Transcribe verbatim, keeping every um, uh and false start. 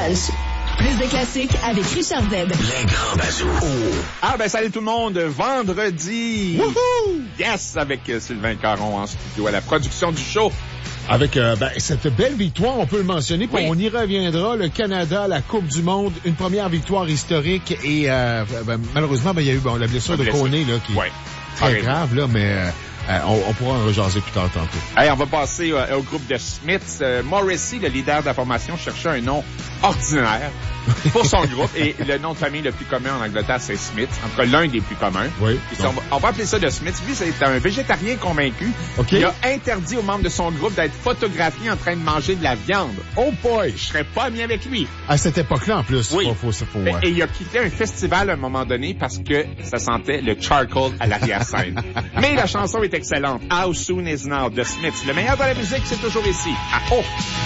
Punch. Plus de classiques avec Richard Zedd. Les grands bazous. Oh. Ah, ben, salut tout le monde. Vendredi. Wouhou! Yes! Avec euh, Sylvain Caron en studio à la production du show. Avec euh, ben, cette belle victoire, on peut le mentionner, puis oui. On y reviendra, le Canada, la Coupe du Monde, une première victoire historique et euh, ben, malheureusement, ben, il y a eu bon, la blessure la de blessure. Koné, là, qui ouais. est très Arrête. grave, là, mais euh, euh, on, on pourra en rejaser plus tard tantôt. Hey, on va passer euh, au groupe de Smiths. Euh, Morrissey, le leader de la formation, cherchait un nom ordinaire pour son groupe. Et le nom de famille le plus commun en Angleterre, c'est Smith. En tout cas, l'un des plus communs. Oui. On va, on va appeler ça de Smith. Lui, c'est un végétarien convaincu. Okay. Il a interdit aux membres de son groupe d'être photographiés en train de manger de la viande. Oh boy! Je serais pas ami avec lui. À cette époque-là, en plus. Oui. Faut, faut, faut, faut, ouais. ouais. Et il a quitté un festival à un moment donné parce que ça sentait le charcoal à l'arrière-scène. Mais la chanson est excellente. How Soon Is Now de Smith. Le meilleur de la musique, c'est toujours ici. À O.